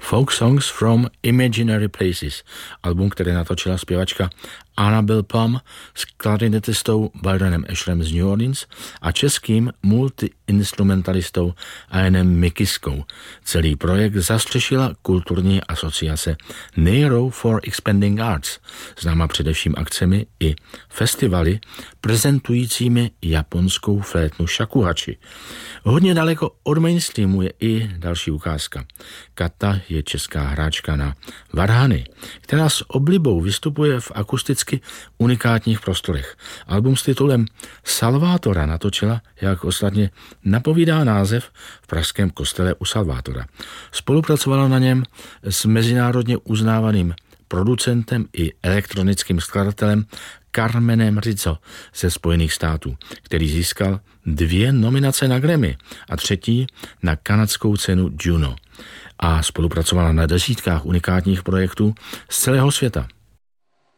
Folk Songs from Imaginary Places, album, které natočila zpěvačka Annabelle Plum s klarinetistou Byronem Asherem z New Orleans a českým multiinstrumentalistou Ianem Mikiskou. Celý projekt zastřešila kulturní asociace Neuro for Expanding Arts, známá především akcemi i festivaly prezentujícími japonskou flétnu shakuhachi. Hodně daleko od mainstreamu je i další ukázka. Kata je česká hráčka na varhany, která s oblibou vystupuje v akusticky unikátních prostorech. Album s titulem Salvátora natočila, jak ostatně napovídá název, v pražském kostele u Salvátora. Spolupracovala na něm s mezinárodně uznávaným producentem i elektronickým skladatelem Carmenem Rizzo ze Spojených států, který získal 2 nominace na Grammy a 3. na kanadskou cenu Juno a spolupracovala na desítkách unikátních projektů z celého světa.